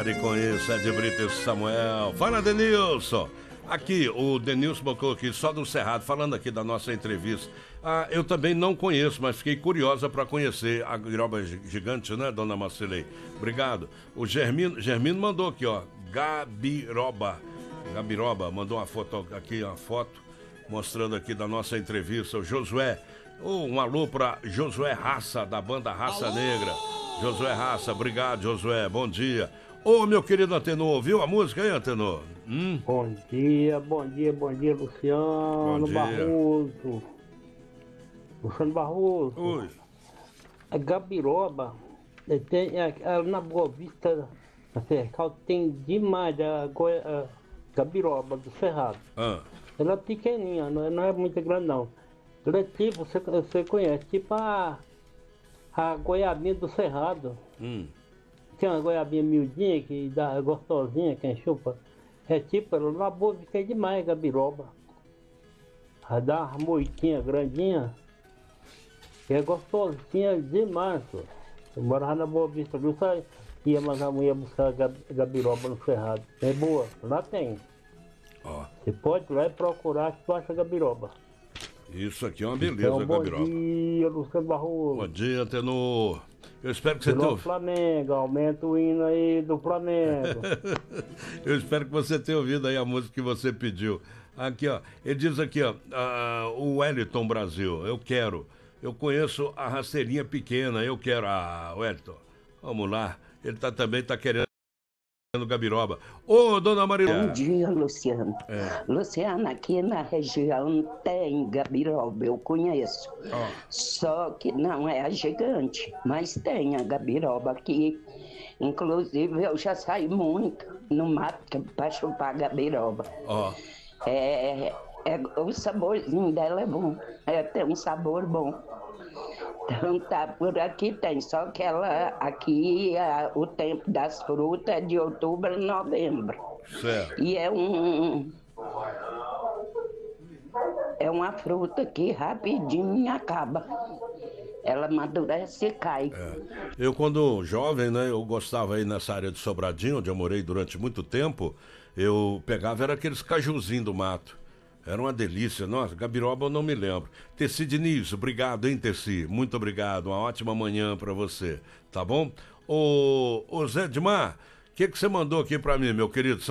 Pare com isso, é de Brito e Samuel. Fala, Denilson. Aqui, o Denilson botou aqui, só do Cerrado, falando aqui da nossa entrevista. Eu também não conheço, mas fiquei curiosa para conhecer a gabiroba gigante, né, dona Marcilei? Obrigado. O Germino mandou aqui, ó, gabiroba, mandou uma foto aqui, uma foto, mostrando aqui da nossa entrevista. O Josué, um alô para Josué Raça, da banda Raça Negra. Josué Raça, obrigado, Josué, bom dia. Ô, meu querido Antenor, ouviu a música aí, Antenor? Bom dia, Luciano Bom dia. Barroso. Luciano Barroso. Oi. A gabiroba, na Boa Vista, na Cercal, tem demais a gabiroba do Cerrado. Ela é pequenininha, não é muito grande não. Ela é tipo, você conhece, tipo a goiabinha do Cerrado. Tem uma goiabinha miudinha que dá gostosinha, quem chupa. É tipo, ela na Boa Vista é demais, gabiroba. Vai dar uma moitinha grandinha. É gostosinha demais, senhor. Eu morava na Boa Vista, viu? Ia, mas a mulher buscar gabiroba no Cerrado. É boa, lá tem. Você pode ir lá e procurar que tu acha gabiroba. Isso aqui é uma beleza, Então, gabiroba. bom dia, Luciano Barroso. Bom dia, Antenor. Eu espero que você Pelo tenha... Flamengo, aumenta o hino aí do Flamengo. Eu espero que você tenha ouvido aí a música que você pediu. Aqui, ó. Ele diz aqui, ó. O Wellington Brasil, eu conheço a rasteirinha pequena, eu quero. Wellington, vamos lá. Ele também tá querendo gabiroba. Ô, dona Maria. Bom dia, Luciano. Luciano, aqui na região tem gabiroba, eu conheço. Só que não é a gigante, mas tem a gabiroba aqui. Inclusive, eu já saí muito no mato para chupar gabiroba. O saborzinho dela é bom, tem um sabor bom. Então tá, por aqui tem, só que ela aqui, o tempo das frutas é de outubro a novembro. Certo. E é uma fruta que rapidinho acaba. Ela amadurece e cai. Eu, quando jovem, né, eu gostava aí nessa área de Sobradinho, onde eu morei durante muito tempo, eu pegava, era aqueles cajuzinhos do mato. Era uma delícia. Nossa, gabiroba eu não me lembro. Tessi Diniz, obrigado, hein, Tessi? Muito obrigado. Uma ótima manhã pra você, tá bom? Ô Zé Edmar, o que você mandou aqui pra mim, meu querido?